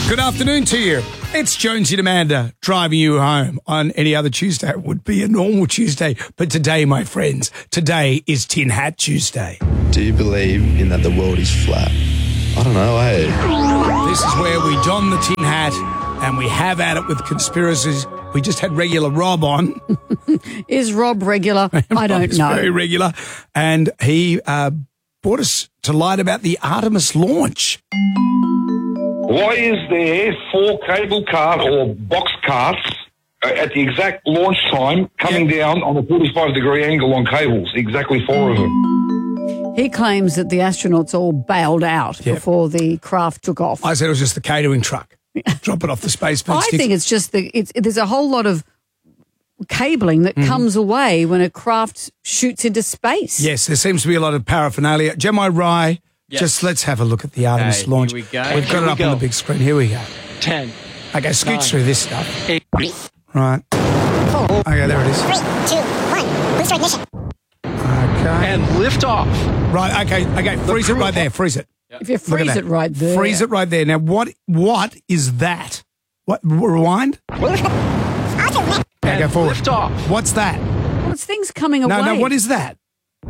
Good afternoon to you. It's Jonesy and Amanda driving you home. On any other Tuesday, it would be a normal Tuesday. But today, my friends, today is Tin Hat Tuesday. Do you believe in that the world is flat? I don't know, This is where we don the tin hat and we have at it with conspiracies. We just had regular Rob on. Is Rob regular? I don't know. Very regular. And he brought us to light about the Artemis launch. Why is there 4 cable cart or box carts at the exact launch time coming down on a 45-degree angle on cables? Exactly 4 of them. He claims that the astronauts all bailed out before the craft took off. I said it was just the catering truck. Drop it off the space. I think it's just there's a whole lot of cabling that comes away when a craft shoots into space. Yes, there seems to be a lot of paraphernalia. Gemini Rye, just let's have a look at the Artemis launch. Here we go. We've got it up on the big screen. Here we go. 10. Okay, scooch through this stuff. 8. Right. Okay, there it is. 3, 2, 1. Booster ignition. Okay. And lift off. Right, okay. Freeze it right there. Freeze it. If you freeze it right there. Freeze it right there. Now, what is that? What? Rewind? Okay, go forward. Lift off. What's that? Well, it's things coming away. No, what is that?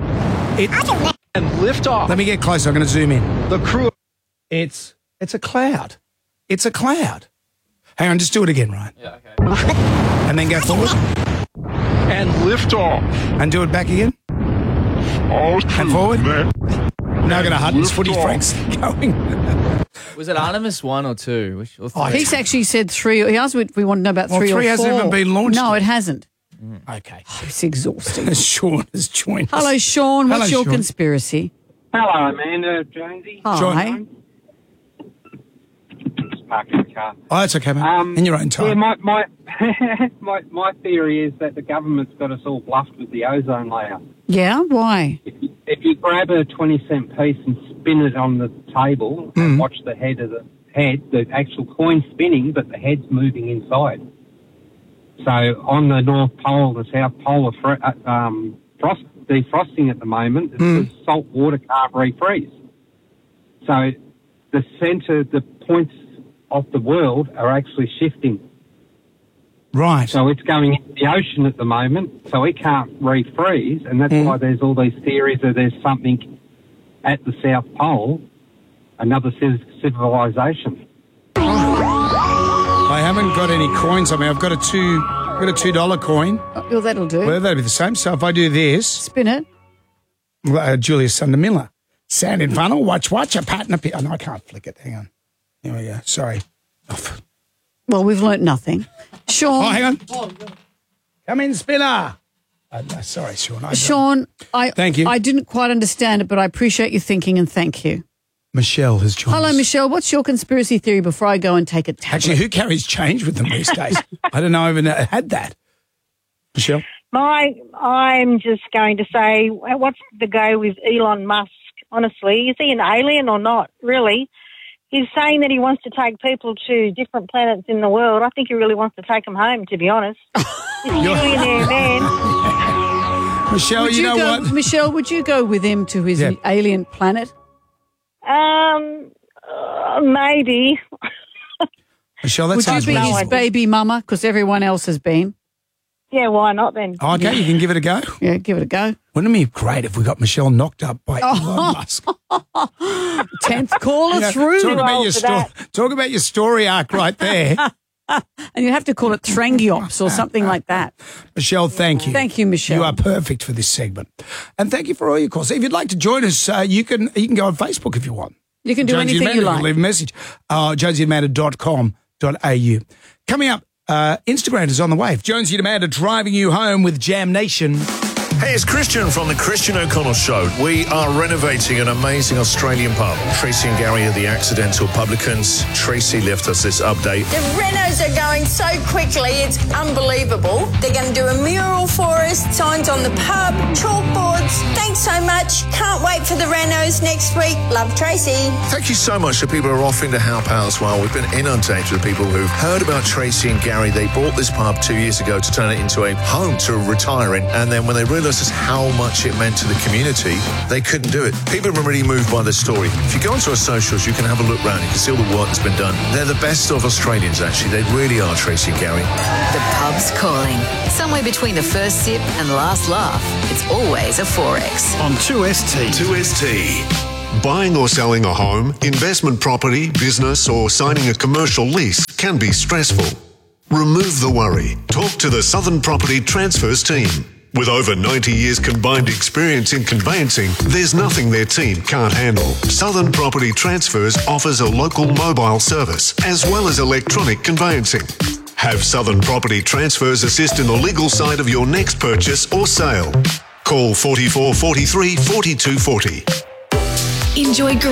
And lift off. Let me get closer. I'm going to zoom in. The crew. It's a cloud. It's a cloud. Hang on, just do it again, Ryan. Yeah, okay. And then go forward. And lift off. And do it back again. And forward. Now going to Hutton's footy Frank's going. Was it Artemis 1 or 2? Or 3? He's actually said 3. He asked if we want to know about 3 or 4. 3 hasn't even been launched. No, it hasn't. Okay. Oh, it's exhausting. Sean has joined us. Hello, Sean. What's Hello, your Sean. conspiracy? Hello, Amanda, Jonesy. Hi. Just parking the car. Oh, that's okay, mate. In your own time. Yeah, my theory is that the government's got us all bluffed with the ozone layer. Yeah? Why? If you grab a 20-cent piece and spin it on the table and watch the the actual coin spinning, but the head's moving inside. So on the North Pole, the South Pole are defrosting at the moment because salt water can't refreeze. So the points of the world are actually shifting. Right. So it's going into the ocean at the moment, so it can't refreeze, and that's why there's all these theories that there's something at the South Pole, another civilization. I haven't got any coins on me. I've got a $2 coin. Well, that'll do. Well, that'll be the same. So if I do this, Spin it. Julius Sunder Miller, sand in funnel, watch, a pattern appear. Oh, no, I can't flick it. Hang on. Here we go. Sorry. Well, we've learnt nothing. Sean. Oh, hang on. Come in, spinner. Sorry, Sean. Sean, Thank you. I didn't quite understand it, but I appreciate your thinking and thank you. Michelle has joined us. Hello, Michelle. What's your conspiracy theory before I go and take a tablet? Actually, who carries change with them these days? I don't know I even had that. Michelle? I'm just going to say, what's the go with Elon Musk? Honestly, is he an alien or not? Really? He's saying that he wants to take people to different planets in the world. I think he really wants to take them home, to be honest. He's a millionaire man. Michelle, Would you know what? Michelle, would you go with him to his alien planet? Maybe. Michelle, that Would sounds you be reasonable. his baby mama? Because everyone else has been. Yeah, why not then? Oh, okay, you can give it a go. Yeah, give it a go. Wouldn't it be great if we got Michelle knocked up by Elon Musk? 10th caller through. Talk about your story arc right there. And you have to call it Trangiops or something like that. Michelle, thank you. Thank you, Michelle. You are perfect for this segment. And thank you for all your calls. If you'd like to join us, you can go on Facebook if you want. You can do Jonesy anything Amanda, you like. Leave a message. jonesyandamanda.com.au. Coming up, Instagram is on the way. Jonesy and Amanda driving you home with Jam Nation. Hey, it's Christian from the Christian O'Connell Show. We are renovating an amazing Australian pub. Tracy and Gary are the accidental publicans. Tracy left us this update. The renos are going so quickly, it's unbelievable. They're going to do a mural for us, signs on the pub, chalkboards. Thanks so much. Can't wait for the renos next week. Love, Tracy. Thank you so much to people who are offering to help out as well. We've been inundated with people who've heard about Tracy and Gary. They bought this pub 2 years ago to turn it into a home to retire in. And then when they realised regardless of how much it meant to the community, they couldn't do it. People have been really moved by this story. If you go onto our socials, you can have a look round. You can see all the work that's been done. They're the best of Australians, actually. They really are, Tracy and Gary. The pub's calling. Somewhere between the first sip and last laugh, it's always a Forex. On 2ST. 2ST. Buying or selling a home, investment property, business, or signing a commercial lease can be stressful. Remove the worry. Talk to the Southern Property Transfers team. With over 90 years combined experience in conveyancing, there's nothing their team can't handle. Southern Property Transfers offers a local mobile service as well as electronic conveyancing. Have Southern Property Transfers assist in the legal side of your next purchase or sale. Call 44 43 42 40. Enjoy